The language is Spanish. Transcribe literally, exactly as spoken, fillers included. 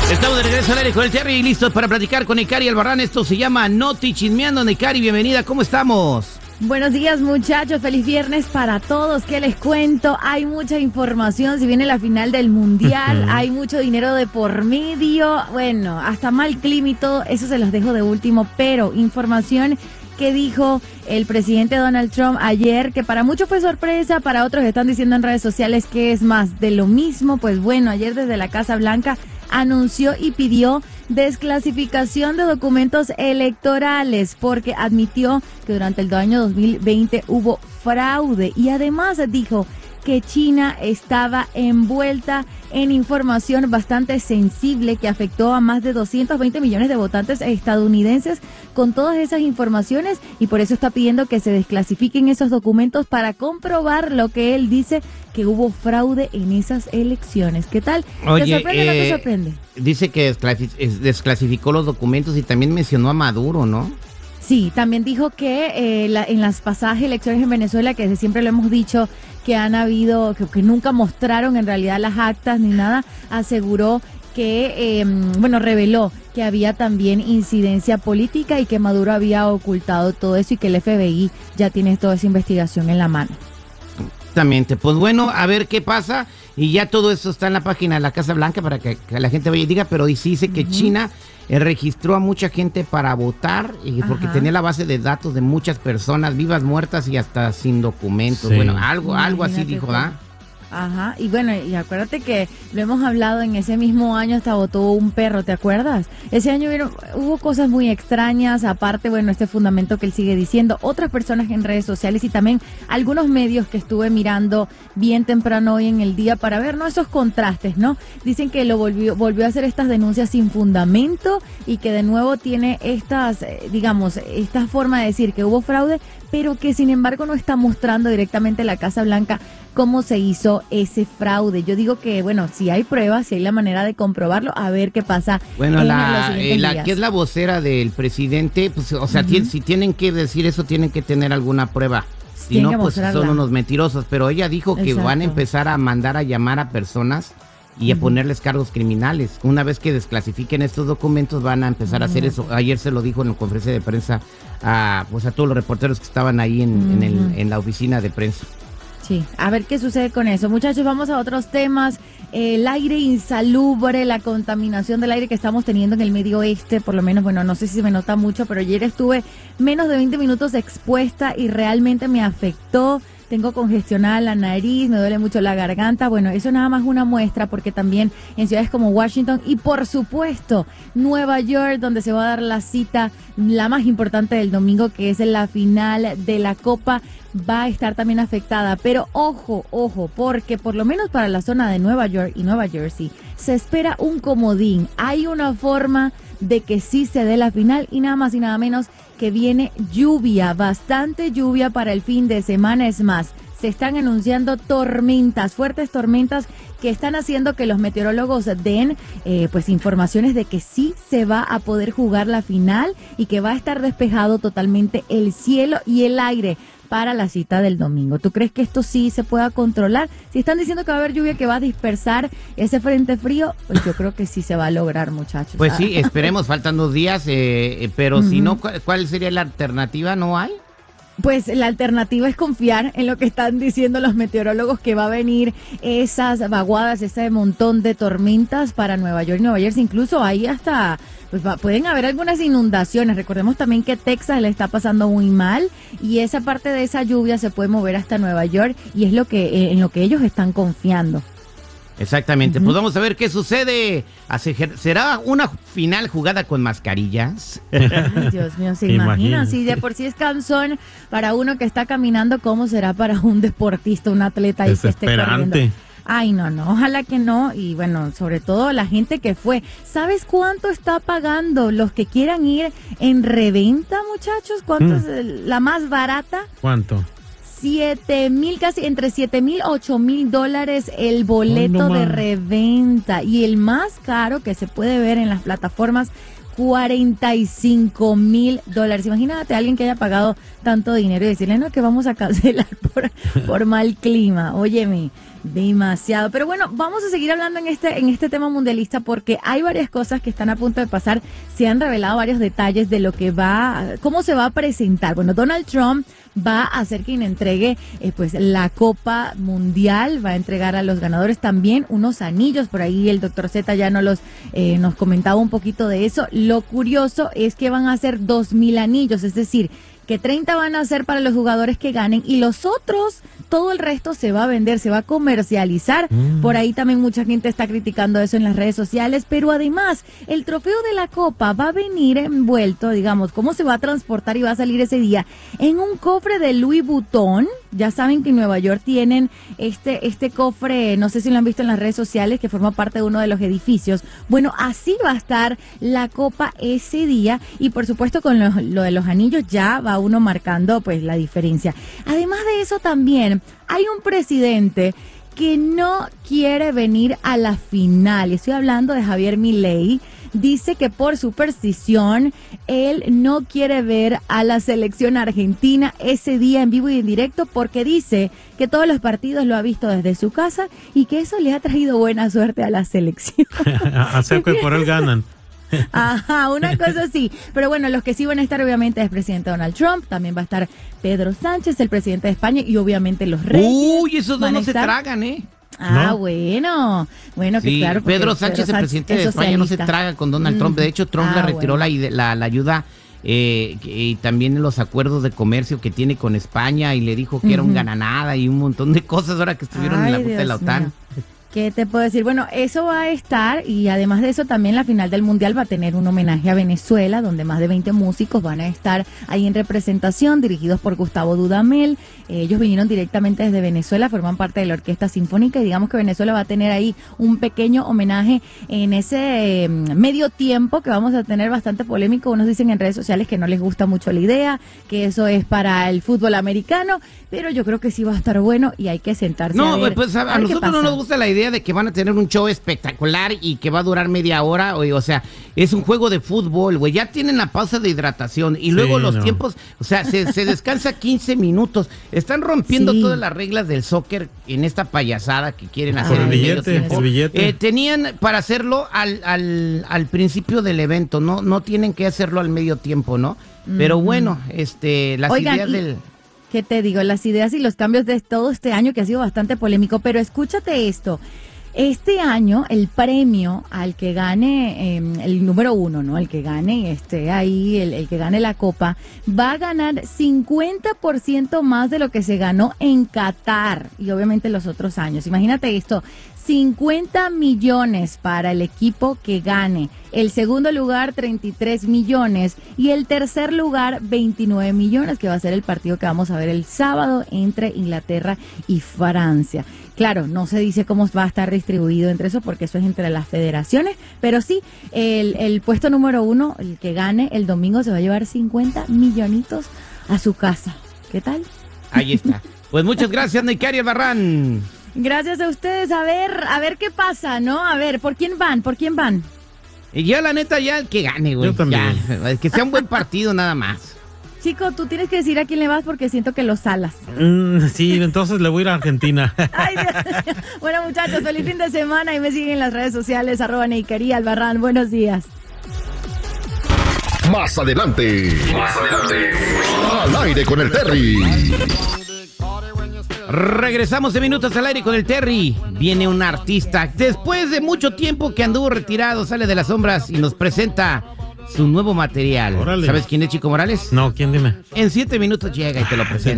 Estamos de regreso al aire con el Terry y listos para platicar con Necari Albarrán. Esto se llama Noti Chismeando. Necari, bienvenida, ¿cómo estamos? Buenos días, muchachos, feliz viernes para todos. ¿Qué les cuento? Hay mucha información, si viene la final del Mundial, hay mucho dinero de por medio, bueno, hasta mal clima y todo, eso se los dejo de último, pero información que dijo el presidente Donald Trump ayer, que para muchos fue sorpresa, para otros están diciendo en redes sociales que es más de lo mismo. Pues bueno, ayer desde la Casa Blanca anunció y pidió desclasificación de documentos electorales porque admitió que durante el año dos mil veinte hubo fraude y además dijo que China estaba envuelta en información bastante sensible que afectó a más de doscientos veinte millones de votantes estadounidenses con todas esas informaciones y por eso está pidiendo que se desclasifiquen esos documentos para comprobar lo que él dice que hubo fraude en esas elecciones. ¿Qué tal? Oye, ¿Te sorprende o eh, no te sorprende? Dice que desclasificó los documentos y también mencionó a Maduro, ¿no? Sí, también dijo que eh, la, en las pasadas elecciones en Venezuela, que desde siempre lo hemos dicho, que han habido, que, que nunca mostraron en realidad las actas ni nada, aseguró que, eh, bueno, reveló que había también incidencia política y que Maduro había ocultado todo eso y que el F B I ya tiene toda esa investigación en la mano. Exactamente, pues bueno, a ver qué pasa y ya todo eso está en la página de la Casa Blanca para que, que la gente vaya y diga, pero sí dice que uh-huh. China eh, registró a mucha gente para votar y porque tenía la base de datos de muchas personas vivas, muertas y hasta sin documentos. Sí. Bueno, algo, Imagínate algo así dijo, ¿verdad? Ajá, y bueno, y acuérdate que lo hemos hablado, en ese mismo año hasta votó un perro, ¿te acuerdas? Ese año hubo, hubo cosas muy extrañas, aparte, bueno, este fundamento que él sigue diciendo, otras personas en redes sociales y también algunos medios que estuve mirando bien temprano hoy en el día para ver, ¿no? Esos contrastes, ¿no? Dicen que lo volvió, volvió a hacer estas denuncias sin fundamento y que de nuevo tiene estas, eh, digamos, esta forma de decir que hubo fraude, pero que sin embargo no está mostrando directamente la Casa Blanca cómo se hizo ese fraude. Yo digo que, bueno, si hay pruebas, si hay la manera de comprobarlo, a ver qué pasa. Bueno, en la, los siguientes eh, la días. que es la vocera del presidente, pues, o sea, uh-huh. tiene, si tienen que decir eso, tienen que tener alguna prueba. Si no, pues son unos mentirosos. Pero ella dijo que Exacto. van a empezar a mandar a llamar a personas y a uh-huh. ponerles cargos criminales. Una vez que desclasifiquen estos documentos, van a empezar uh-huh. a hacer eso. Ayer se lo dijo en la conferencia de prensa a, pues, a todos los reporteros que estaban ahí en, uh-huh. en, el, en la oficina de prensa. Sí, a ver qué sucede con eso. Muchachos, vamos a otros temas. El aire insalubre, la contaminación del aire que estamos teniendo en el medio oeste, por lo menos, bueno, no sé si se me nota mucho, pero ayer estuve menos de veinte minutos expuesta y realmente me afectó. Tengo congestionada la nariz, me duele mucho la garganta. Bueno, eso nada más una muestra porque también en ciudades como Washington y por supuesto Nueva York, donde se va a dar la cita, la más importante del domingo, que es la final de la Copa, va a estar también afectada. Pero ojo, ojo, porque por lo menos para la zona de Nueva York y Nueva Jersey se espera un comodín. Hay una forma de que sí se dé la final y nada más y nada menos que viene lluvia, bastante lluvia para el fin de semana. Es más, se están anunciando tormentas, fuertes tormentas que están haciendo que los meteorólogos den eh, pues informaciones de que sí se va a poder jugar la final y que va a estar despejado totalmente el cielo y el aire para la cita del domingo. ¿Tú crees que esto sí se pueda controlar? Si están diciendo que va a haber lluvia que va a dispersar ese frente frío, pues yo creo que sí se va a lograr, muchachos. Pues sí, esperemos, faltan dos días, eh, pero uh-huh. si no, ¿cuál, ¿cuál sería la alternativa? ¿No hay? Pues la alternativa es confiar en lo que están diciendo los meteorólogos, que va a venir esas vaguadas, ese montón de tormentas para Nueva York y Nueva Jersey. Incluso ahí hasta pues va, pueden haber algunas inundaciones. Recordemos también que Texas le está pasando muy mal y esa parte de esa lluvia se puede mover hasta Nueva York y es lo que eh, en lo que ellos están confiando. Exactamente, uh-huh. pues vamos a ver qué sucede. ¿Será una final jugada con mascarillas? Ay, Dios mío, ¿se imaginan? Si de por sí es cansón para uno que está caminando, ¿cómo será para un deportista, un atleta y que esté corriendo? Ay, no, no, ojalá que no. Y bueno, sobre todo la gente que fue. ¿Sabes cuánto está pagando los que quieran ir en reventa, muchachos? ¿Cuánto mm. es la más barata? ¿Cuánto? Siete mil, casi entre siete mil, ocho mil dólares el boleto oh, no, de reventa. Y el más caro que se puede ver en las plataformas, cuarenta y cinco mil dólares. Imagínate a alguien que haya pagado tanto dinero y decirle, no, que vamos a cancelar por, por mal clima. Óyeme, Demasiado. Pero bueno, vamos a seguir hablando en este, en este tema mundialista porque hay varias cosas que están a punto de pasar. Se han revelado varios detalles de lo que va, cómo se va a presentar. Bueno, Donald Trump va a ser quien entregue eh, pues la Copa Mundial, va a entregar a los ganadores también unos anillos. Por ahí el doctor Z ya nos, los, eh, nos comentaba un poquito de eso. Lo curioso es que van a ser dos mil anillos, es decir, que treinta van a ser para los jugadores que ganen y los otros, todo el resto se va a vender, se va a comercializar. Mm. Por ahí también mucha gente está criticando eso en las redes sociales, pero además el trofeo de la Copa va a venir envuelto, digamos, cómo se va a transportar y va a salir ese día en un cofre de Louis Vuitton. Ya saben que en Nueva York tienen este, este cofre, no sé si lo han visto en las redes sociales, que forma parte de uno de los edificios. Bueno, así va a estar la Copa ese día y por supuesto con lo, lo de los anillos ya va uno marcando pues la diferencia. Además de eso también hay un presidente que no quiere venir a la final. Estoy hablando de Javier Milei. Dice que por superstición él no quiere ver a la selección argentina ese día en vivo y en directo porque dice que todos los partidos lo ha visto desde su casa y que eso le ha traído buena suerte a la selección. Así que por él ganan. Ajá, una cosa así. Pero bueno, los que sí van a estar obviamente es el presidente Donald Trump, también va a estar Pedro Sánchez, el presidente de España y obviamente los reyes. Uy, esos dos no se tragan, ¿eh? Ah, ¿no? bueno, bueno, que sí, claro. Pedro Sánchez, Pedro el presidente de España, no se traga con Donald mm. Trump. De hecho, Trump ah, le retiró bueno. la, la, la ayuda eh, y también los acuerdos de comercio que tiene con España y le dijo que uh-huh. era un gananada y un montón de cosas ahora que estuvieron Ay, en la ruta de la OTAN. Mío. ¿Qué te puedo decir? Bueno, eso va a estar y además de eso también la final del Mundial va a tener un homenaje a Venezuela, donde más de veinte músicos van a estar ahí en representación, dirigidos por Gustavo Dudamel. Ellos vinieron directamente desde Venezuela, forman parte de la Orquesta Sinfónica y digamos que Venezuela va a tener ahí un pequeño homenaje en ese eh, medio tiempo que vamos a tener bastante polémico. Unos dicen en redes sociales que no les gusta mucho la idea, que eso es para el fútbol americano, pero yo creo que sí va a estar bueno y hay que sentarse no, a ver. Pues a, a, a nosotros no nos gusta la idea de que van a tener un show espectacular y que va a durar media hora, o, o sea, es un juego de fútbol, güey, ya tienen la pausa de hidratación y luego sí, los no. tiempos, o sea, se, se descansa quince minutos, están rompiendo sí. todas las reglas del soccer en esta payasada que quieren hacer. Por el billete, el billete. Eh, tenían para hacerlo al, al, al principio del evento, no, no tienen que hacerlo al medio tiempo, ¿no? Mm. Pero bueno, este, las Oigan, ideas y... del... ¿Qué te digo? Las ideas y los cambios de todo este año que ha sido bastante polémico, pero escúchate esto. Este año el premio al que gane, eh, el número uno, ¿no? El que gane, este ahí, el, el que gane la copa, va a ganar cincuenta por ciento más de lo que se ganó en Qatar y obviamente los otros años. Imagínate esto, cincuenta millones para el equipo que gane. El segundo lugar, treinta y tres millones. Y el tercer lugar, veintinueve millones, que va a ser el partido que vamos a ver el sábado entre Inglaterra y Francia. Claro, no se dice cómo va a estar distribuido entre eso, porque eso es entre las federaciones. Pero sí, el, el puesto número uno, el que gane el domingo, se va a llevar cincuenta millonitos a su casa. ¿Qué tal? Ahí está. Pues muchas gracias, Neikari Barran. Gracias a ustedes. A ver, a ver qué pasa, ¿no? A ver, ¿por quién van? ¿Por quién van? Y yo, la neta, ya el que gane, güey. Yo también. Ya, que sea un buen partido, nada más. Chico, tú tienes que decir a quién le vas porque siento que lo salas. Mm, sí, entonces le voy a ir a Argentina. Ay, Dios mío. Bueno, muchachos, feliz fin de semana y me siguen en las redes sociales, arroba Neikari Albarrán. Buenos días. Más adelante. Más adelante. Al aire con el Terry. Regresamos de Minutos al Aire con el Terry. Viene un artista después de mucho tiempo que anduvo retirado, sale de las sombras y nos presenta su nuevo material. Órale. ¿Sabes quién es Chico Morales? No, ¿quién dime? En siete minutos llega y te lo presenta.